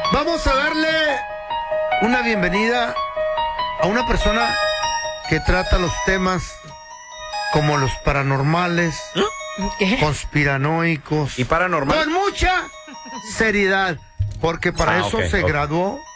Vamos a darle una bienvenida a una persona que trata los temas como los paranormales, ¿Qué? conspiranoicos ¿Y paranormal? con mucha seriedad, porque para eso se graduó